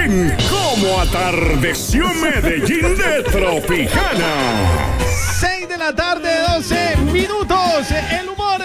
en Cómo Atardeció Medellín de Tropicana. 6 de la tarde, 12 minutos. El humor.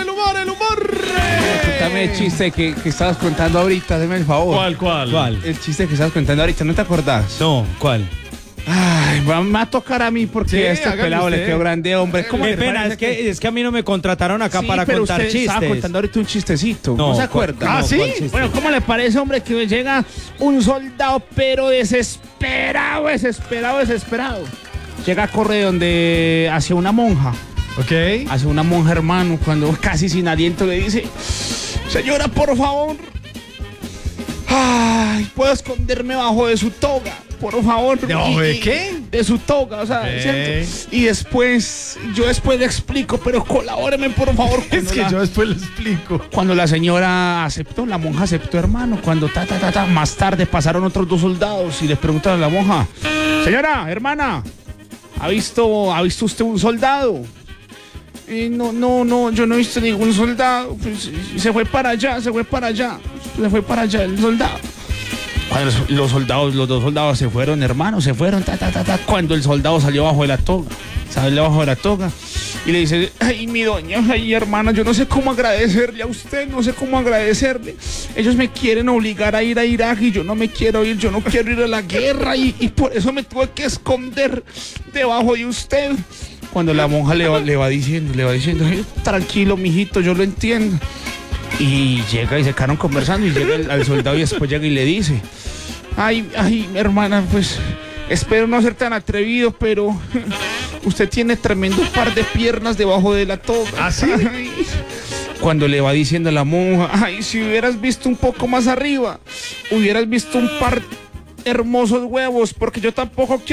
Cuéntame el chiste que estabas contando ahorita, deme el favor. ¿Cuál? El chiste que estabas contando ahorita, ¿no te acordás? No, ¿cuál? Ay, va a tocar a mí porque Sí, a este hágale pelado usted. le quedó grande, hombre. ¿Cómo Qué le pena, parece es que a mí no me contrataron acá Sí, para pero contar usted chistes. estaba contando ahorita un chistecito, ¿no se acuerda? ¿Ah, sí? ¿Cuál chiste? Bueno, ¿cómo le parece, hombre, que llega un soldado, pero desesperado? Llega a correr hacia una monja, Ok. hermano, cuando casi sin aliento le dice: señora, por favor, ay, ¿puedo esconderme bajo de su toga? Por favor. ¿Debajo de qué? De su toga, o sea, Ok. ¿cierto? Y después le explico, pero colabóreme, por favor. Es que yo después lo explico. Cuando la señora aceptó, la monja aceptó, hermano. Cuando más tarde pasaron otros dos soldados y le preguntaron a la monja: señora, hermana, ¿ha visto usted un soldado? No, yo no he visto ningún soldado. Pues, se fue para allá el soldado. Cuando los dos soldados se fueron, hermano, cuando el soldado salió bajo de la toga, y le dice: ay, mi doña, ay, hermana, yo no sé cómo agradecerle a usted, ellos me quieren obligar a ir a Irak y yo no quiero ir a la guerra y por eso me tuve que esconder debajo de usted. Cuando la monja le va diciendo: "Ay, tranquilo, mijito, yo lo entiendo". Y llega y se quedaron conversando y llega al soldado y después llega y le dice: ay, hermana, pues espero no ser tan atrevido, pero usted tiene tremendo par de piernas debajo de la toga. ¿Ah, sí? Ay. Cuando le va diciendo a la monja: ay, si hubieras visto un poco más arriba, hubieras visto un par de hermosos huevos, porque yo tampoco quiero